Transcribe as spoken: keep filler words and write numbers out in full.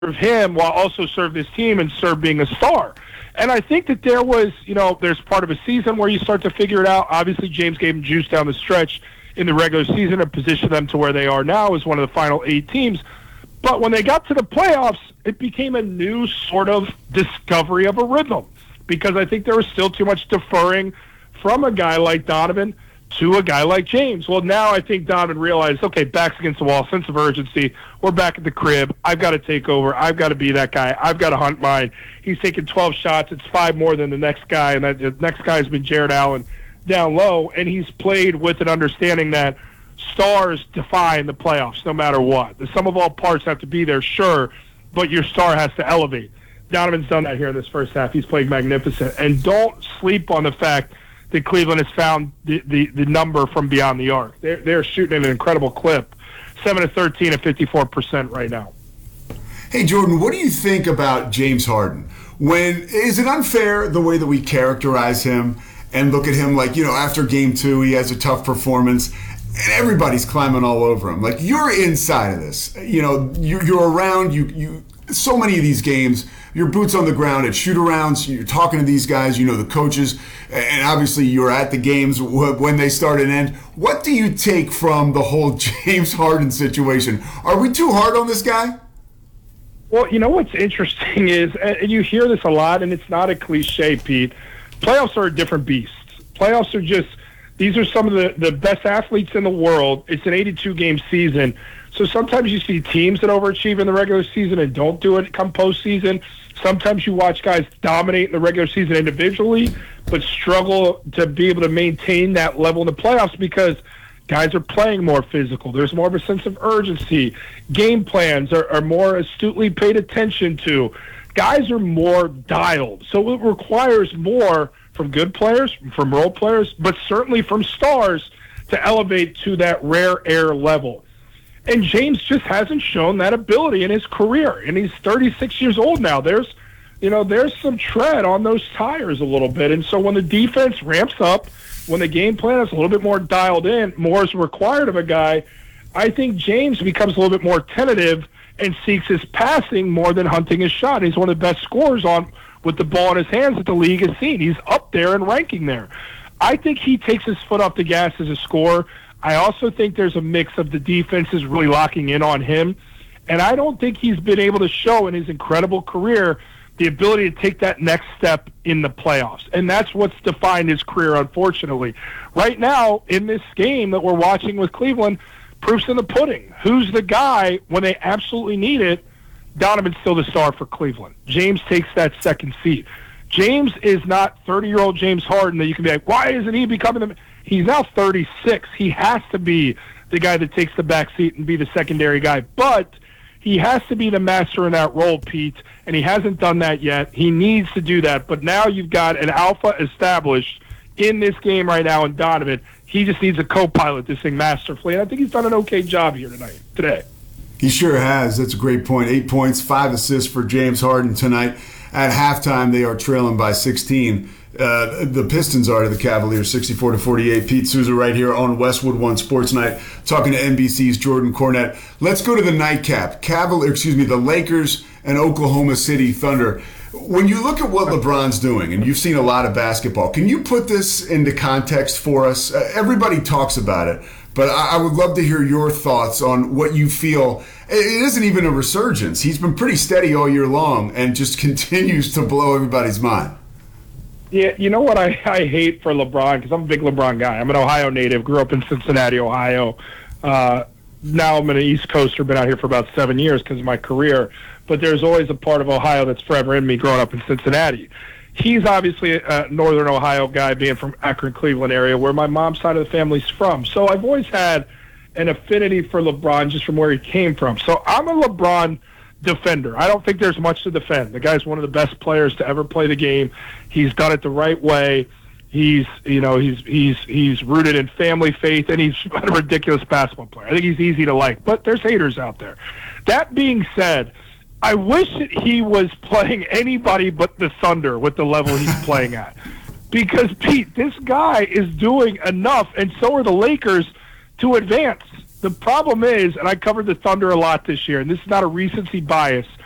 him while also serve this team and serve being a star. And I think that there was, you know, there's part of a season where you start to figure it out. Obviously, James gave him juice down the stretch in the regular season and positioned them to where they are now as one of the final eight teams. But when they got to the playoffs, it became a new sort of discovery of a rhythm, because I think there was still too much deferring from a guy like Donovan to a guy like James. Well, now I think Donovan realized, okay, back's against the wall, sense of urgency. We're back at the crib. I've got to take over. I've got to be that guy. I've got to hunt mine. He's taken twelve shots. It's five more than the next guy, and that, the next guy has been Jared Allen down low, and he's played with an understanding that stars define the playoffs no matter what. The sum of all parts have to be there, sure, but your star has to elevate. Donovan's done that here in this first half. He's played magnificent. And don't sleep on the fact that Cleveland has found the, the, the number from beyond the arc. They're, they're shooting at an incredible clip, seven to thirteen at fifty-four percent right now. Hey, Jordan, what do you think about James Harden? When is it unfair the way that we characterize him and look at him like, you know, after game two, he has a tough performance and everybody's climbing all over him? Like, you're inside of this. You know, you're, you're around, you, you, so many of these games, your boots on the ground at shoot-arounds, you're talking to these guys, you know the coaches, and obviously you're at the games when they start and end. What do you take from the whole James Harden situation? Are we too hard on this guy? Well, you know what's interesting is, and you hear this a lot, and it's not a cliche, Pete, playoffs are a different beast. Playoffs are just, these are some of the, the best athletes in the world. It's an eighty-two game season. So sometimes you see teams that overachieve in the regular season and don't do it come postseason. Sometimes you watch guys dominate in the regular season individually, but struggle to be able to maintain that level in the playoffs because guys are playing more physical. There's more of a sense of urgency. Game plans are, are more astutely paid attention to. Guys are more dialed. So it requires more from good players, from role players, but certainly from stars to elevate to that rare air level. And James just hasn't shown that ability in his career. And he's thirty-six years old now. There's, you know, there's some tread on those tires a little bit. And so when the defense ramps up, when the game plan is a little bit more dialed in, more is required of a guy, I think James becomes a little bit more tentative and seeks his passing more than hunting his shot. He's one of the best scorers on with the ball in his hands that the league has seen. He's up there in ranking there. I think he takes his foot off the gas as a scorer. I also think there's a mix of the defenses really locking in on him. And I don't think he's been able to show in his incredible career the ability to take that next step in the playoffs. And that's what's defined his career, unfortunately. Right now, in this game that we're watching with Cleveland, proof's in the pudding. Who's the guy when they absolutely need it? Donovan's still the star for Cleveland. James takes that second seat. James is not thirty-year-old James Harden that you can be like, why isn't he becoming the... He's now thirty-six. He has to be the guy that takes the back seat and be the secondary guy. But he has to be the master in that role, Pete, and he hasn't done that yet. He needs to do that. But now you've got an alpha established in this game right now in Donovan. He just needs a co-pilot this thing masterfully. And I think he's done an okay job here tonight, today. He sure has. That's a great point. Eight points, five assists for James Harden tonight. At halftime, they are trailing by sixteen. Uh, the Pistons are to the Cavaliers, sixty-four to forty-eight. Pete Souza right here on Westwood One Sports Night, talking to N B C's Jordan Cornette. Let's go to the nightcap. Cavalier, excuse me, the Lakers and Oklahoma City Thunder. When you look at what LeBron's doing, and you've seen a lot of basketball, can you put this into context for us? Uh, everybody talks about it, but I, I would love to hear your thoughts on what you feel. It isn't even a resurgence. He's been pretty steady all year long and just continues to blow everybody's mind. Yeah, you know what I, I hate for LeBron, because I'm a big LeBron guy. I'm an Ohio native, grew up in Cincinnati, Ohio. Uh, now I'm an East Coaster, been out here for about seven years because of my career. But there's always a part of Ohio that's forever in me growing up in Cincinnati. He's obviously a northern Ohio guy, being from Akron, Cleveland area, where my mom's side of the family's from. So I've always had an affinity for LeBron just from where he came from. So I'm a LeBron defender. I don't think there's much to defend. The guy's one of the best players to ever play the game. He's done it the right way. He's, you know, he's he's he's rooted in family faith, and he's a ridiculous basketball player. I think he's easy to like, but there's haters out there. That being said, I wish that he was playing anybody but the Thunder with the level he's playing at. Because, Pete, this guy is doing enough, and so are the Lakers, to advance. The problem is, and I covered the Thunder a lot this year, and this is not a recency bias,